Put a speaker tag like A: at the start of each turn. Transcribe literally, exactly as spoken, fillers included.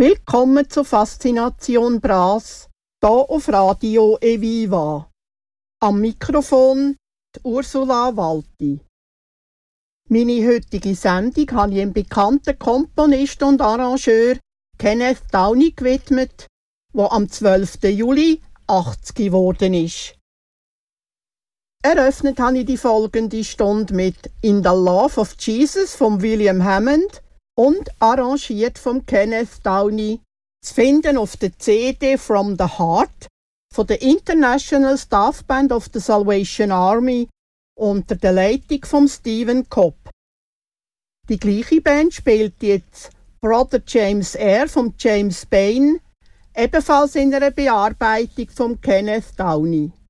A: Willkommen zur Faszination Brass, hier auf Radio Eviva. Am Mikrofon die Ursula Walti. Meine heutige Sendung habe ich dem bekannten Komponist und Arrangeur Kenneth Downey gewidmet, der am zwölften Juli achtzig geworden ist. Eröffnet habe ich die folgende Stunde mit «In the Love of Jesus» von William Hammond und arrangiert von Kenneth Downey, zu finden auf der C D «From the Heart» von der International Staff Band of the Salvation Army unter der Leitung von Stephen Cobb. Die gleiche Band spielt jetzt «Brother James Eyre» von James Bain, ebenfalls in einer Bearbeitung von Kenneth Downey.